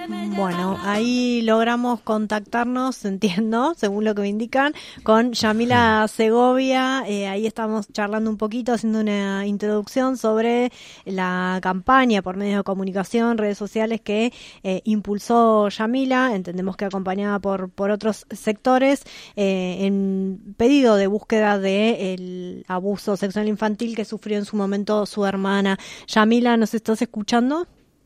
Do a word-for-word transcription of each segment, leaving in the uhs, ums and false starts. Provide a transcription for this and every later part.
Bueno, ahí logramos contactarnos, entiendo, según lo que me indican, con Yamila Segovia. Eh, ahí estamos charlando un poquito, haciendo una introducción sobre la campaña por medios de comunicación, redes sociales que eh, impulsó Yamila, entendemos que acompañada por, por otros sectores, eh, en pedido de búsqueda del abuso sexual infantil que sufrió en su momento su hermana. Yamila, ¿nos estás escuchando?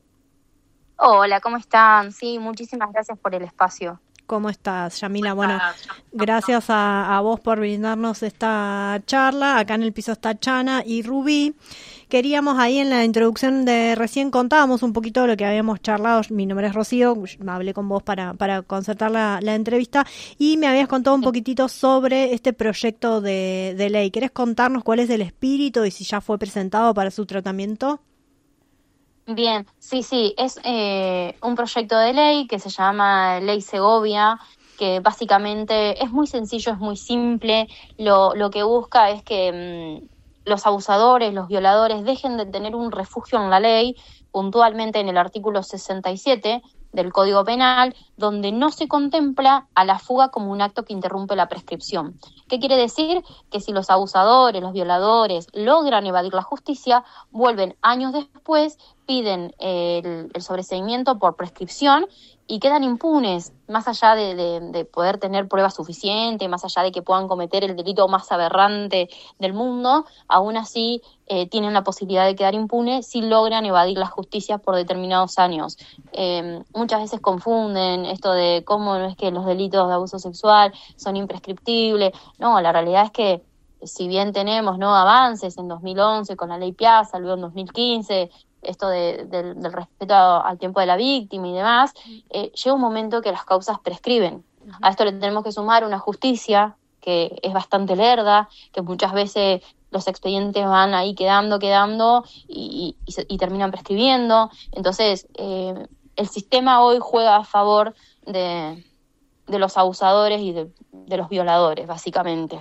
Hola, ¿cómo están? Sí, muchísimas gracias por el espacio. ¿Cómo estás, Yamila? Bueno, gracias a, a vos por brindarnos esta charla. Acá en el piso está Chana y Rubí. Queríamos ahí en la introducción de recién contábamos un poquito de lo que habíamos charlado. Mi nombre es Rocío, hablé con vos para, para concertar la, la entrevista y me habías contado un poquitito sobre este proyecto de, de ley. ¿Querés contarnos cuál es el espíritu y si ya fue presentado para su tratamiento? Bien, sí, sí, es eh, un proyecto de ley que se llama Ley Segovia, que básicamente es muy sencillo, es muy simple. Lo, lo que busca es que mmm, los abusadores, los violadores, dejen de tener un refugio en la ley, puntualmente en el artículo sesenta y siete del Código Penal, donde no se contempla a la fuga como un acto que interrumpe la prescripción. ¿Qué quiere decir? Que si los abusadores, los violadores logran evadir la justicia, vuelven años después, piden el, el sobreseimiento por prescripción y quedan impunes, más allá de, de, de poder tener pruebas suficientes, más allá de que puedan cometer el delito más aberrante del mundo, aún así eh, tienen la posibilidad de quedar impunes si logran evadir la justicia por determinados años. Eh, muchas veces confunden esto de cómo no es que los delitos de abuso sexual son imprescriptibles. No, la realidad es que si bien tenemos no avances en dos mil once con la ley Piazza, luego en dos mil quince, esto de, de, del respeto al tiempo de la víctima y demás, eh, llega un momento que las causas prescriben. A esto le tenemos que sumar una justicia que es bastante lerda, que muchas veces los expedientes van ahí quedando, quedando y, y, y terminan prescribiendo. Entonces, eh, el sistema hoy juega a favor de, de los abusadores y de, de los violadores, básicamente.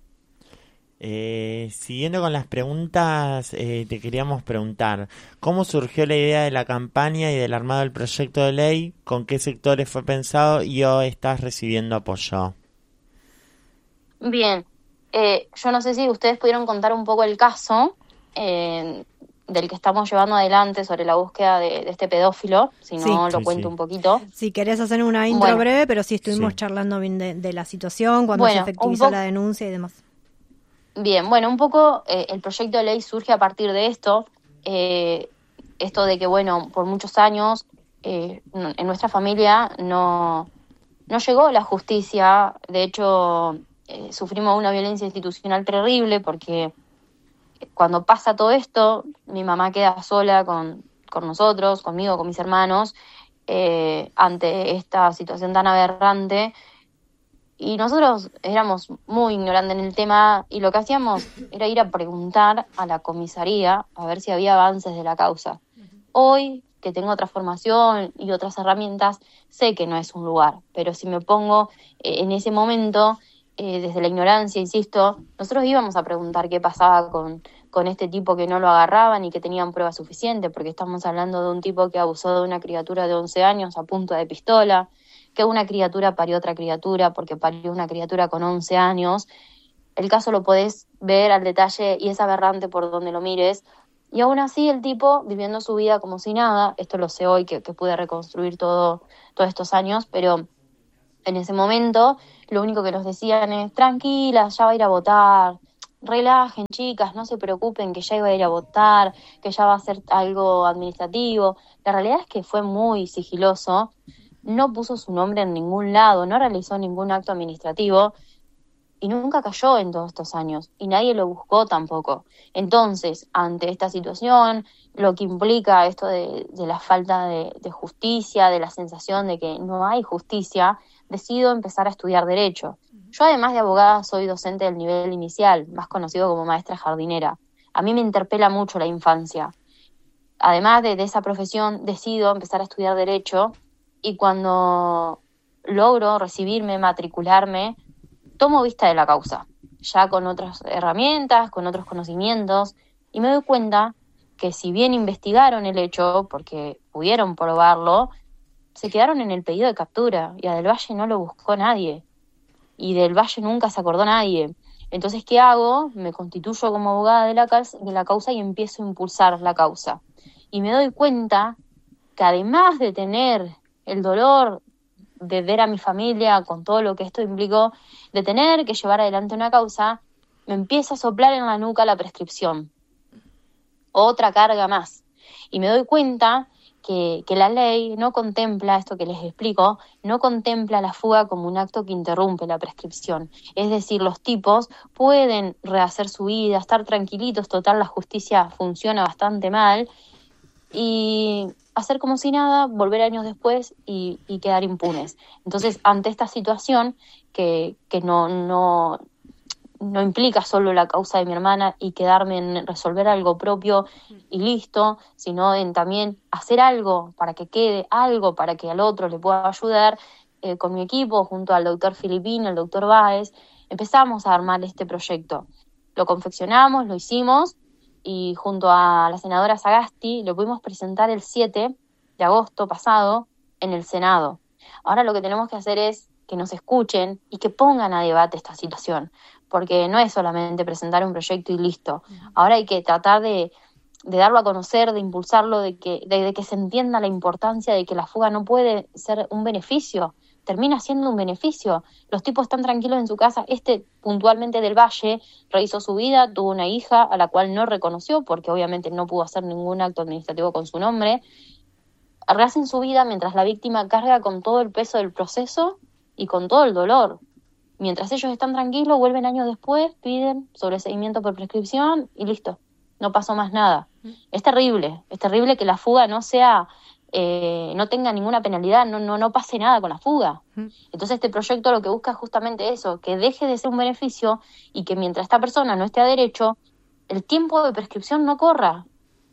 Eh, siguiendo con las preguntas, eh, te queríamos preguntar, ¿cómo surgió la idea de la campaña y del armado del proyecto de ley? ¿Con qué sectores fue pensado y hoy estás recibiendo apoyo? Bien, eh, yo no sé si ustedes pudieron contar un poco el caso eh, del que estamos llevando adelante sobre la búsqueda de, de este pedófilo, si no Sí. lo Sí, cuento sí. un poquito. Si querés hacer una intro Bueno. breve, pero sí estuvimos Sí. charlando bien de, de la situación, cuando Bueno, se un efectivizó poco- la denuncia y demás. Bien, bueno, un poco eh, el proyecto de ley surge a partir de esto, eh, esto de que, bueno, por muchos años eh, n- en nuestra familia no, no llegó la justicia. De hecho, eh, sufrimos una violencia institucional terrible porque cuando pasa todo esto, mi mamá queda sola con, con nosotros, conmigo, con mis hermanos, eh, ante esta situación tan aberrante. Y nosotros éramos muy ignorantes en el tema y lo que hacíamos era ir a preguntar a la comisaría a ver si había avances de la causa. Hoy, que tengo otra formación y otras herramientas, sé que no es un lugar, pero si me pongo eh, en ese momento, eh, desde la ignorancia, insisto, nosotros íbamos a preguntar qué pasaba con, con este tipo que no lo agarraban y que tenían pruebas suficientes, porque estamos hablando de un tipo que abusó de una criatura de once años a punta de pistola, que una criatura parió otra criatura porque parió una criatura con once años. El caso lo podés ver al detalle y es aberrante por donde lo mires. Y aún así el tipo viviendo su vida como si nada, esto lo sé hoy que, que pude reconstruir todo, todos estos años, pero en ese momento lo único que nos decían es, tranquilas, ya va a ir a votar, relajen chicas, no se preocupen que ya iba a ir a votar, que ya va a ser algo administrativo. La realidad es que fue muy sigiloso, no puso su nombre en ningún lado, no realizó ningún acto administrativo y nunca cayó en todos estos años y nadie lo buscó tampoco. Entonces, ante esta situación, lo que implica esto de, de la falta de, de justicia, de la sensación de que no hay justicia, decido empezar a estudiar Derecho. Yo, además de abogada, soy docente del nivel inicial, más conocido como maestra jardinera. A mí me interpela mucho la infancia. Además de, de esa profesión, decido empezar a estudiar Derecho y cuando logro recibirme, matricularme, tomo vista de la causa, ya con otras herramientas, con otros conocimientos, y me doy cuenta que si bien investigaron el hecho, porque pudieron probarlo, se quedaron en el pedido de captura y a Del Valle no lo buscó nadie y Del Valle nunca se acordó nadie. Entonces, ¿qué hago? Me constituyo como abogada de la, causa, de la causa y empiezo a impulsar la causa. Y me doy cuenta que además de tener el dolor de ver a mi familia con todo lo que esto implicó, de tener que llevar adelante una causa, me empieza a soplar en la nuca la prescripción. Otra carga más. Y me doy cuenta que, que la ley no contempla, esto que les explico, no contempla la fuga como un acto que interrumpe la prescripción. Es decir, los tipos pueden rehacer su vida, estar tranquilitos, total, la justicia funciona bastante mal, y hacer como si nada, volver años después y, y quedar impunes. Entonces, ante esta situación que, que no, no, no implica solo la causa de mi hermana y quedarme en resolver algo propio y listo, sino en también hacer algo para que quede algo, para que al otro le pueda ayudar, eh, con mi equipo, junto al doctor Filipino, el doctor Báez, empezamos a armar este proyecto. Lo confeccionamos, lo hicimos, y junto a la senadora Sagasti lo pudimos presentar el siete de agosto pasado en el Senado. Ahora lo que tenemos que hacer es que nos escuchen y que pongan a debate esta situación, porque no es solamente presentar un proyecto y listo. Ahora hay que tratar de, de darlo a conocer, de impulsarlo, de que, de, de que se entienda la importancia de que la fuga no puede ser un beneficio, termina siendo un beneficio. Los tipos están tranquilos en su casa. Este, puntualmente Del Valle, rehizo su vida, tuvo una hija a la cual no reconoció, porque obviamente no pudo hacer ningún acto administrativo con su nombre. Rehacen su vida mientras la víctima carga con todo el peso del proceso y con todo el dolor. Mientras ellos están tranquilos, vuelven años después, piden sobreseimiento por prescripción y listo, no pasó más nada. Es terrible, es terrible que la fuga no sea... Eh, no tenga ninguna penalidad, no, no, no pase nada con la fuga. Entonces este proyecto lo que busca es justamente eso, que deje de ser un beneficio y que mientras esta persona no esté a derecho, el tiempo de prescripción no corra.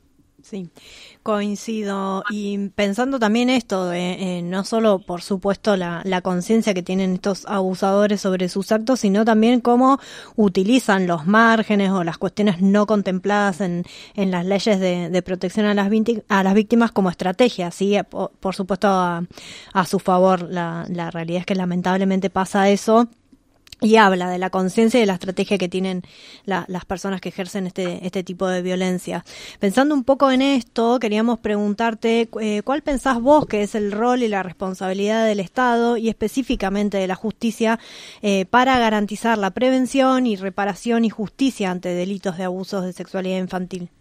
Sí, coincido. Y pensando también esto, eh, eh, no solo, por supuesto, la, la conciencia que tienen estos abusadores sobre sus actos, sino también cómo utilizan los márgenes o las cuestiones no contempladas en, en las leyes de, de protección a las, vinti- a las víctimas como estrategia, ¿sí? Por, por supuesto, a, a su favor. La, la realidad es que lamentablemente pasa eso. Y habla de la conciencia y de la estrategia que tienen la, las personas que ejercen este, este tipo de violencia. Pensando un poco en esto, queríamos preguntarte eh, ¿cuál pensás vos que es el rol y la responsabilidad del Estado y específicamente de la justicia eh, para garantizar la prevención y reparación y justicia ante delitos de abusos de sexualidad infantil?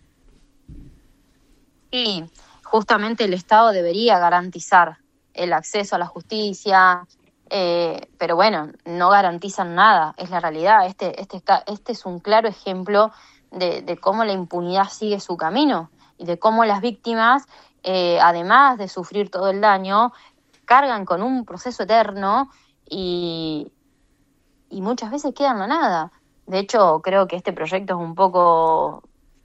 Y justamente el Estado debería garantizar el acceso a la justicia, Eh, pero bueno, no garantizan nada, es la realidad. Este, este, este es un claro ejemplo de, de cómo la impunidad sigue su camino y de cómo las víctimas, eh, además de sufrir todo el daño, cargan con un proceso eterno y, y muchas veces quedan en la nada. De hecho, creo que este proyecto es un poco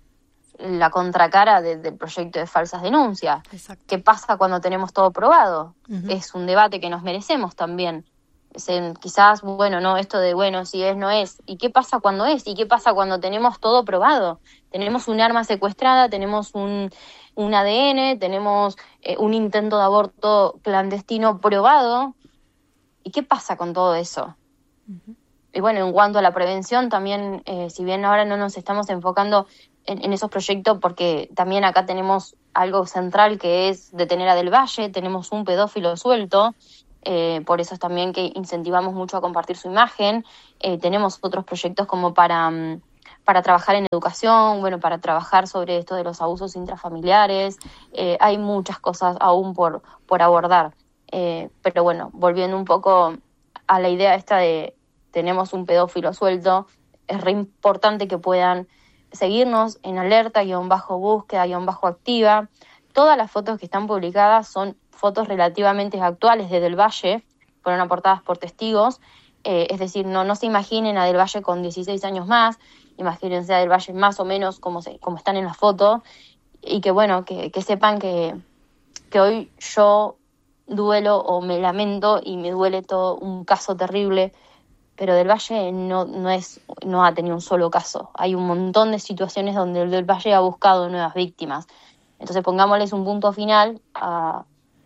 la contracara de, del proyecto de falsas denuncias. Exacto. ¿Qué pasa cuando tenemos todo probado? Uh-huh. Es un debate que nos merecemos también. Se, quizás, bueno, no, esto de, bueno, si es, no es. ¿Y qué pasa cuando es? ¿Y qué pasa cuando tenemos todo probado? Tenemos un arma secuestrada, tenemos un, un A D N, tenemos eh, un intento de aborto clandestino probado. ¿Y qué pasa con todo eso? Uh-huh. Y bueno, en cuanto a la prevención, también, eh, si bien ahora no nos estamos enfocando en, en esos proyectos, porque también acá tenemos algo central que es detener a Del Valle, tenemos un pedófilo suelto, eh, por eso es también que incentivamos mucho a compartir su imagen, eh, tenemos otros proyectos como para, para trabajar en educación, bueno, para trabajar sobre esto de los abusos intrafamiliares, eh, hay muchas cosas aún por, por abordar, eh, pero bueno, volviendo un poco a la idea esta de tenemos un pedófilo suelto, es re importante que puedan seguirnos en alerta, guión bajo búsqueda, guión bajo activa. Todas las fotos que están publicadas son fotos relativamente actuales de Del Valle, fueron aportadas por testigos, eh, es decir, no, no se imaginen a Del Valle con dieciséis años más, imagínense a Del Valle más o menos como, se, como están en la foto, y que bueno, que, que sepan que, que hoy yo duelo o me lamento y me duele todo un caso terrible, pero Del Valle no, no, es, no ha tenido un solo caso. Hay un montón de situaciones donde el Del Valle ha buscado nuevas víctimas. Entonces pongámosles un punto final a,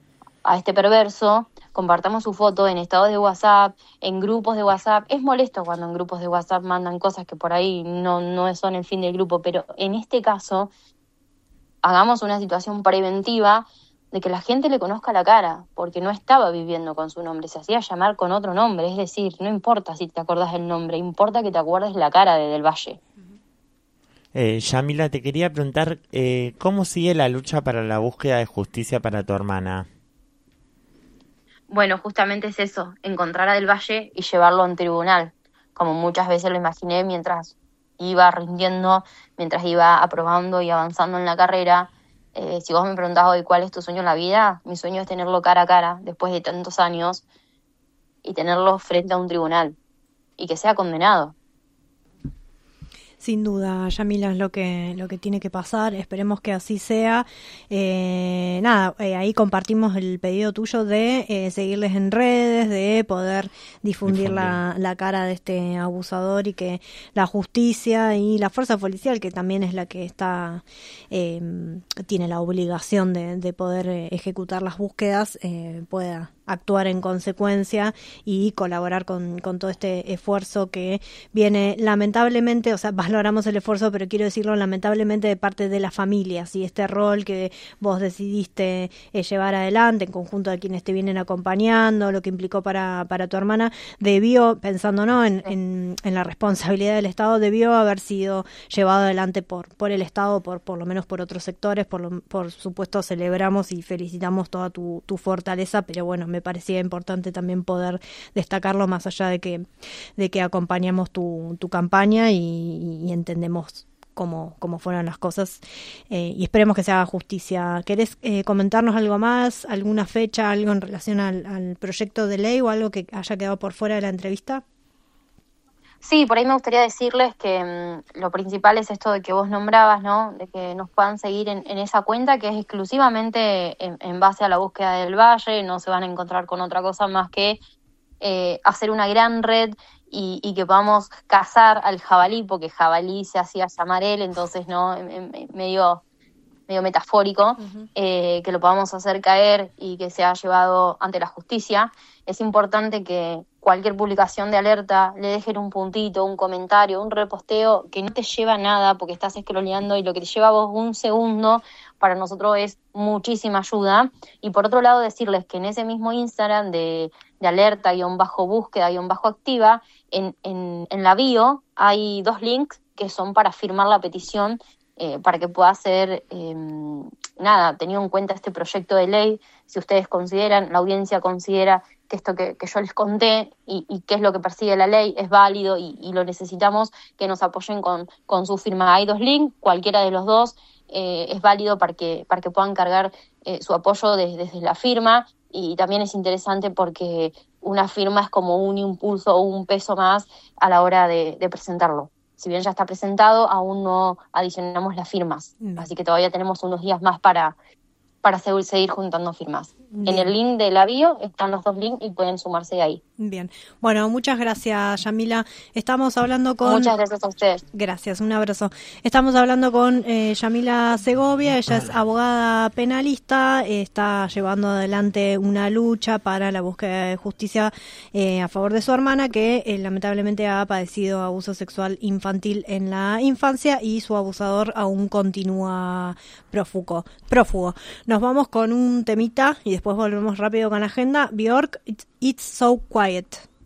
a este perverso, compartamos su foto en estados de WhatsApp, en grupos de WhatsApp. Es molesto cuando en grupos de WhatsApp mandan cosas que por ahí no, no son el fin del grupo, pero en este caso hagamos una situación preventiva de que la gente le conozca la cara, porque no estaba viviendo con su nombre, se hacía llamar con otro nombre, es decir, no importa si te acordás del nombre, importa que te acuerdes la cara de Del Valle. Eh, Yamila, te quería preguntar, eh, ¿cómo sigue la lucha para la búsqueda de justicia para tu hermana? Bueno, justamente es eso, encontrar a Del Valle y llevarlo a un tribunal, como muchas veces lo imaginé mientras iba rindiendo, mientras iba aprobando y avanzando en la carrera. Eh, si vos me preguntás hoy cuál es tu sueño en la vida, mi sueño es tenerlo cara a cara, después de tantos años, y tenerlo frente a un tribunal, y que sea condenado. Sin duda, Yamila, es lo que lo que tiene que pasar. Esperemos que así sea. Eh, nada, eh, ahí compartimos el pedido tuyo de eh, seguirles en redes, de poder difundir, difundir. La, la cara de este abusador y que la justicia y la fuerza policial, que también es la que está eh, tiene la obligación de, de poder eh, ejecutar las búsquedas, eh, pueda actuar en consecuencia y colaborar con, con todo este esfuerzo que viene lamentablemente, o sea, valoramos el esfuerzo, pero quiero decirlo lamentablemente de parte de las familias, y este rol que vos decidiste eh, llevar adelante en conjunto de quienes te vienen acompañando, lo que implicó para, para tu hermana, debió, pensando ¿no? en, en, en la responsabilidad del Estado, debió haber sido llevado adelante por, por el Estado, por, por lo menos por otros sectores. Por, lo, por supuesto celebramos y felicitamos toda tu, tu fortaleza, pero bueno, me parecía importante también poder destacarlo, más allá de que de que acompañamos tu, tu campaña y, y entendemos cómo, cómo fueron las cosas, eh, y esperemos que se haga justicia. ¿Querés eh, comentarnos algo más, alguna fecha, algo en relación al, al proyecto de ley o algo que haya quedado por fuera de la entrevista? Sí, por ahí me gustaría decirles que mmm, lo principal es esto de que vos nombrabas, ¿no? De que nos puedan seguir en, en esa cuenta, que es exclusivamente en, en base a la búsqueda del Valle. No se van a encontrar con otra cosa más que eh, hacer una gran red y, y que podamos cazar al jabalí, porque jabalí se hacía llamar él, entonces, ¿no? Medio, medio metafórico, uh-huh. eh, que lo podamos hacer caer y que sea llevado ante la justicia. Es importante que cualquier publicación de Alerta le dejen un puntito, un comentario, un reposteo que no te lleva a nada porque estás scrolleando, y lo que te lleva a vos un segundo para nosotros es muchísima ayuda. Y por otro lado, decirles que en ese mismo Instagram de, de Alerta guión bajo búsqueda guión bajo activa, en, en, en la bio hay dos links que son para firmar la petición, eh, para que pueda ser, eh, nada, tenido en cuenta este proyecto de ley. Si ustedes consideran, la audiencia considera que esto que, que yo les conté y, y qué es lo que persigue la ley es válido y, y lo necesitamos, que nos apoyen con, con su firma. Hay dos links, cualquiera de los dos eh, es válido para que, para que puedan cargar eh, su apoyo desde, desde la firma, y también es interesante porque una firma es como un impulso o un peso más a la hora de, de presentarlo. Si bien ya está presentado, aún no adicionamos las firmas, mm. así que todavía tenemos unos días más para, para seguir juntando firmas. Bien. En el link de la bio están los dos links y pueden sumarse de ahí. Bien. Bueno, muchas gracias, Yamila. Estamos hablando con... Muchas gracias a ustedes. Gracias, un abrazo. Estamos hablando con eh, Yamila Segovia. Ella es abogada penalista, eh, está llevando adelante una lucha para la búsqueda de justicia eh, a favor de su hermana, que eh, lamentablemente ha padecido abuso sexual infantil en la infancia y su abusador aún continúa prófugo. prófugo. Nos vamos con un temita y después volvemos rápido con la agenda. Björk, It's, It's So Quiet.